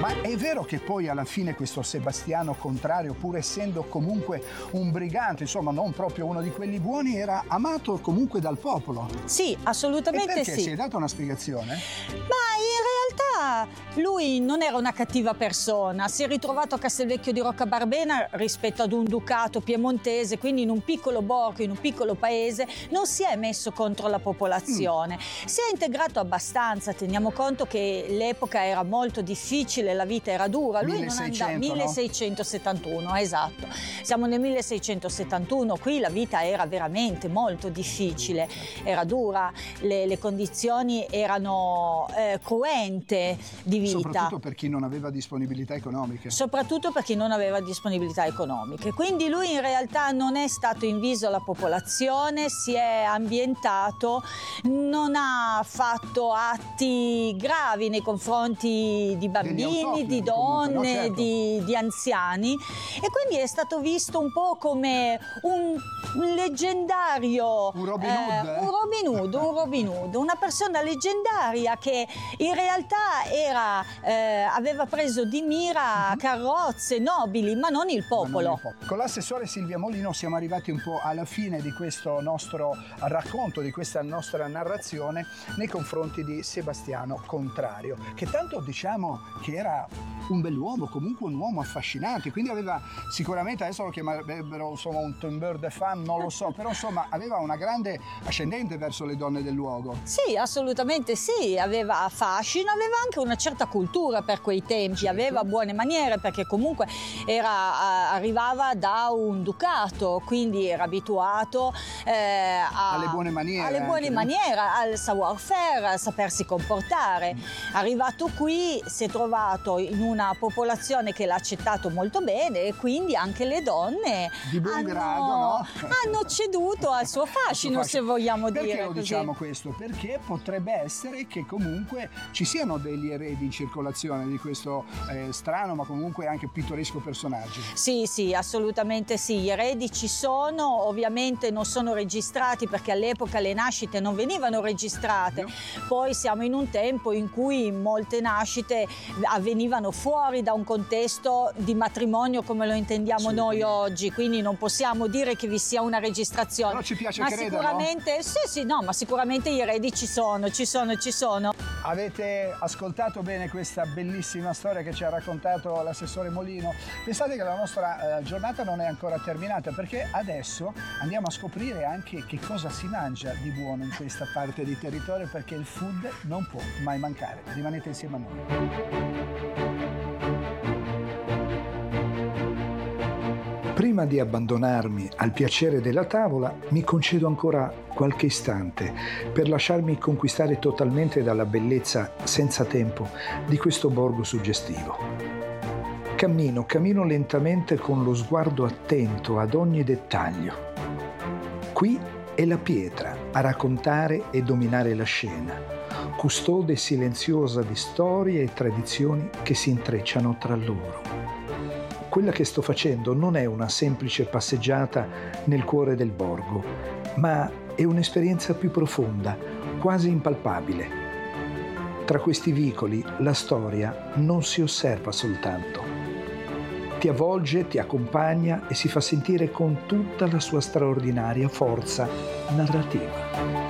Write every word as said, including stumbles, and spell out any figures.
Ma è vero che poi alla fine questo Sebastiano Contrario, pur essendo comunque un brigante, insomma non proprio uno di quelli buoni, era amato comunque dal popolo? Sì, assolutamente e perché? sì. Si è dato una spiegazione? Ma in realtà lui non era una cattiva persona, si è ritrovato a Castelvecchio di Roccabarbena rispetto ad un ducato piemontese, quindi in un piccolo borgo, in un piccolo paese, non si è messo contro la popolazione, mm. si è integrato abbastanza. Teniamo conto che l'epoca era molto difficile, la vita era dura, lui milleseicento, non andava, milleseicentosettantuno, esatto, siamo nel milleseicentosettantuno, qui la vita era veramente molto difficile, era dura, le, le condizioni erano eh, cruente di vita. Soprattutto per chi non aveva disponibilità economiche. Soprattutto per chi non aveva disponibilità economiche. Quindi lui in realtà non è stato inviso alla popolazione, si è ambientato, non ha fatto atti gravi nei confronti di bambini, di donne, comunque, no? Certo. di, di anziani, e quindi è stato visto un po' come un leggendario, un Robin Hood, eh, eh? un Robin Hood, un Robin Hood, una persona leggendaria che in realtà era, eh, aveva preso di mira uh-huh. carrozze, nobili, ma non il popolo. Non il popolo. Con l'assessore Silvia Molino siamo arrivati un po' alla fine di questo nostro racconto, di questa nostra narrazione nei confronti di Sebastiano Contrario, che tanto diciamo che era un bell'uomo, comunque un uomo affascinante, quindi aveva sicuramente, adesso lo chiamerebbero insomma un tombeur de femme, non lo so, però insomma aveva una grande ascendente verso le donne del luogo. Sì, assolutamente sì, aveva fascino, aveva anche una certa cultura per quei tempi, certo. aveva buone maniere, perché comunque era, arrivava da un ducato, quindi era abituato eh, a, alle buone maniere, alle buone anche, maniere, no? Al savoir-faire, a sapersi comportare. Mm. Arrivato qui si è trovato in una popolazione che l'ha accettato molto bene, e quindi anche le donne di buon hanno, grado, no? hanno ceduto al suo fascino, fascino. se vogliamo Perché dire. Perché lo così. diciamo questo? Perché potrebbe essere che comunque ci siano degli eredi in circolazione di questo eh, strano ma comunque anche pittoresco personaggio. Sì, sì, assolutamente sì, gli eredi ci sono, ovviamente non sono registrati perché all'epoca le nascite non venivano registrate, no. Poi siamo in un tempo in cui molte nascite avvenivano fuori da un contesto di matrimonio come lo intendiamo noi oggi, quindi non possiamo dire che vi sia una registrazione. Però ci piace ma credere, sicuramente, no? Sì, sì, no, ma sicuramente gli eredi ci sono, ci sono, ci sono. Avete ascoltato bene questa bellissima storia che ci ha raccontato l'assessore Molino? Pensate che la nostra eh, giornata non è ancora terminata, perché adesso andiamo a scoprire anche che cosa si mangia di buono in questa parte di territorio, perché il food non può mai mancare. Rimanete insieme a noi. Prima di abbandonarmi al piacere della tavola, mi concedo ancora qualche istante per lasciarmi conquistare totalmente dalla bellezza senza tempo di questo borgo suggestivo. Cammino, cammino lentamente con lo sguardo attento ad ogni dettaglio. Qui è la pietra a raccontare e dominare la scena, custode silenziosa di storie e tradizioni che si intrecciano tra loro. Quella che sto facendo non è una semplice passeggiata nel cuore del borgo, ma è un'esperienza più profonda, quasi impalpabile. Tra questi vicoli la storia non si osserva soltanto. Ti avvolge, ti accompagna e si fa sentire con tutta la sua straordinaria forza narrativa.